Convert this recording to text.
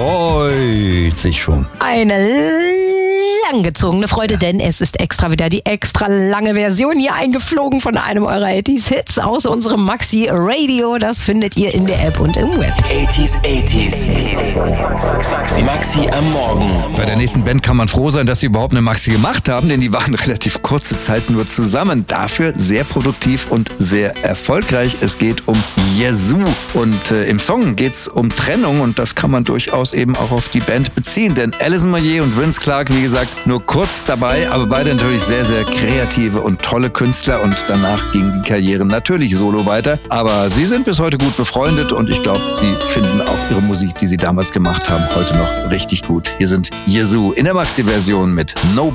freut sich schon. Eine langgezogene Freude, denn es ist extra wieder die extra lange Version hier eingeflogen von einem eurer 80s-Hits aus unserem Maxi Radio. Das findet ihr in der App und im Web. 80s. Maxi am Morgen. Bei der nächsten Band kann man froh sein, dass sie überhaupt eine Maxi gemacht haben, denn die waren relativ kurze Zeit nur zusammen. Dafür sehr produktiv und sehr erfolgreich. Es geht um Yazoo und im Song geht es um Trennung und das kann man durchaus eben auch auf die Band beziehen, denn Alison Moyet und Vince Clarke, wie gesagt, nur kurz dabei, aber beide natürlich sehr, sehr kreative und tolle Künstler und danach ging die Karriere natürlich solo weiter. Aber sie sind bis heute gut befreundet und ich glaube, sie finden auch ihre Musik, die sie damals gemacht haben, heute noch richtig gut. Hier sind Yazoo in der Maxi-Version mit Nobody.